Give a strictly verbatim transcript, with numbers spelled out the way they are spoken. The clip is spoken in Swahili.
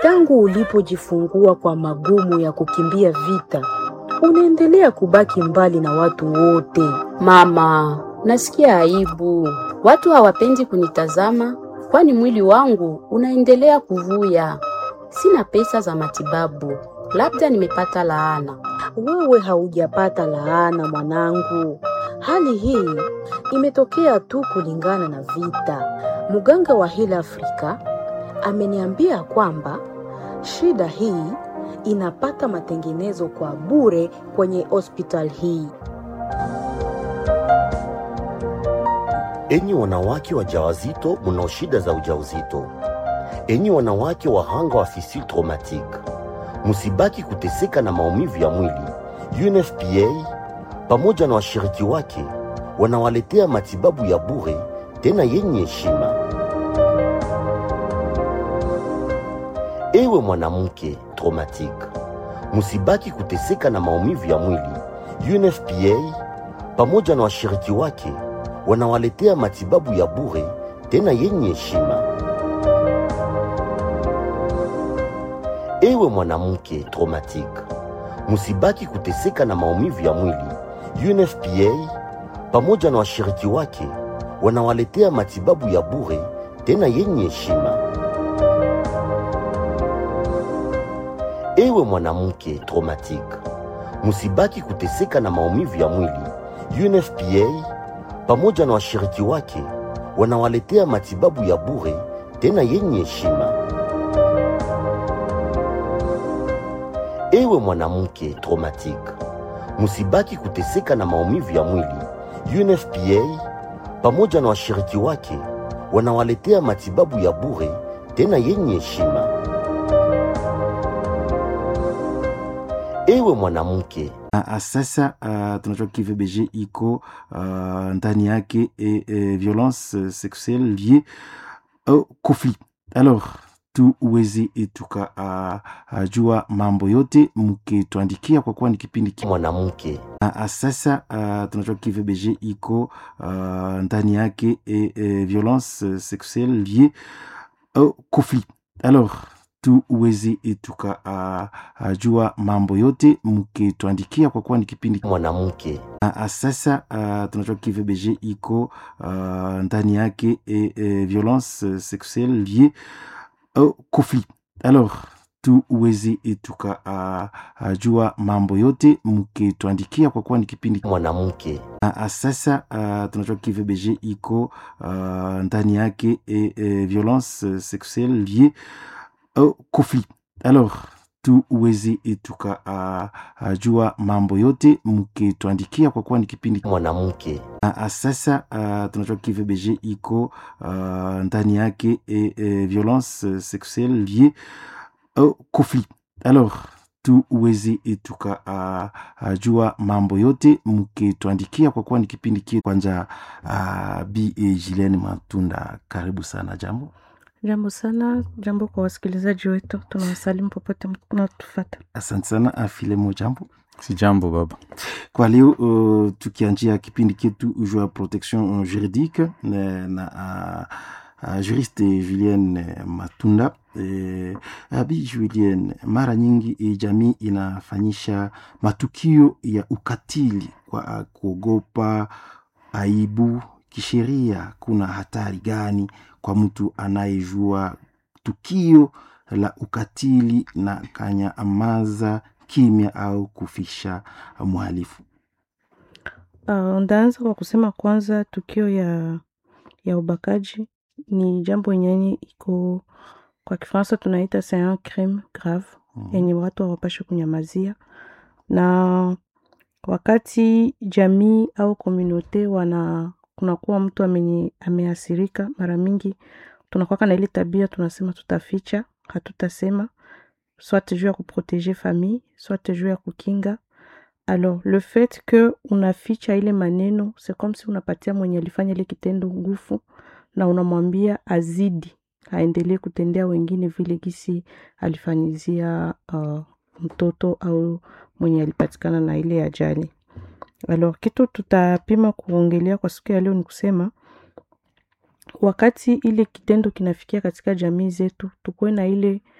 Tangu ulipojifungua kwa magumu ya kukimbia vita, unaendelea kubaki mbali na watu wote. Mama, nasikia aibu. Watu hawapendi kunitazama kwani mwili wangu unaendelea kuvuya. Sina pesa za matibabu. Labda nimepata laana. Wewe haujapata laana mwanangu. Hali hii imetokea tu kulingana na vita. Muganga wa Heal Africa ameniambia kwamba shida hii inapata matengenezo kwa bure kwenye hospital hii. Enyi wanawake wajawazito mnao shida za ujauzito. Enyi wanawake wahanga wa fistule traumatique. Musibaki kuteseka na maumivu ya mwili. U N F P A pamoja na washiriki wake wanawaletea matibabu ya bure tena yenye heshima. Ewe mwanamke traumatique, musibaki kuteseka na maumivu ya mwili. U N F P A pamoja na washiriki wake wanawaletea matibabu ya bure tena yenye heshima. Ewe mwanamke traumatique, musibaki kuteseka na maumivu ya mwili. U N F P A pamoja na washiriki wake wanawaletea matibabu ya bure tena yenye heshima. Ewe mwanamke traumatique, musibaki kuteseka na maumivu ya mwili. U N F P A pamoja na washiriki wake wanawaletea matibabu ya bure tena yenye heshima. Ewe mwanamke traumatique, musibaki kuteseka na maumivu ya mwili. U N F P A pamoja na washiriki wake wanawaletea matibabu ya bure tena yenye heshima. Ewe mwanamke. Sasa uh, tunajua K V B G iko uh, ndani yake e, e, violence uh, sexuelle liée au conflit. Alors tuweze tuka uh, uh, jua mambo yote mkituandikia kwa kuwa ni kipindi ki mwanamke. Uh, sasa uh, tunajua K V B G iko uh, ndani yake e, e, violence uh, sexuelle liée au conflit. Alors tuweze tuka uh, uh, jua mambo yote mkituandikia kwa kuwa ni kipindi mwanamke. Uh, sasa uh, tunajua K V B G iko uh, ndani yake e, e, violence uh, sexuelle liée au conflit. Alors tuweze tuka uh, uh, jua mambo yote mkituandikia kwa kuwa ni kipindi mwanamke. Uh, sasa uh, tunajua K V B G iko uh, ndani yake e, e, violence uh, sexuelle liée au conflit. Alors tuweze tuka uh, uh, jua mambo yote mkituandikia kwa kuwa ni kipindi mwanamke. Uh, sasa uh, tunajua K V B G iko uh, ndani yake e, e, violence uh, sexuelle liée au conflit. Alors tuweze tuka uh, uh, jua mambo yote mkituandikia kwa kuwa ni kipindi ki kwanza. uh, Bi Gilene Matunda, karibu sana. Jambo. Jambo sana, jambo kwa wasikilizaji wetu. Tunawasalimu popote mnatufuata. Asante sana. Afilemo, jambo. Si jambo baba. Kwa leo uh, tukianjia kipindi kitu ujua protection juridique na, na uh, uh, juriste Julienne Matunda. E, Abi Julienne, mara nyingi e, jamii inafanyisha matukio ya ukatili kwa uh, kuogopa aibu. Kisheria kuna hatari gani kwa mtu anayejua tukio la ukatili na kanyamaza kimya au kufisha mhalifu? Uh, ndaanza kwa kusema kwanza, tukio ya ya ubakaji ni jambo yenye iko kwa Kifaransa tunaita c'est un crime grave, mm -hmm. yenye watu hawapaswi kunyamazia, na wakati jamii au community wana kunakuwa mtu amenye ameasirika, mara mingi tunakuwa na ile tabia tunasema tutaficha, hatutasema, soit juu ya kuprotéger famille, soit juu ya kukinga. Alors le fait que unaficha ile maneno, c'est comme si unapatia mwenye alifanya ile kitendo nguvu na unamwambia azidi aendelee kutendea wengine vile gisi alifanyizia uh, mtoto au mwenye alipatikana na ile ajali. Alors kitu tutapima kuongelea kwa siku ya leo ni kusema wakati ile kitendo kinafikia katika jamii zetu, tukuwe na ile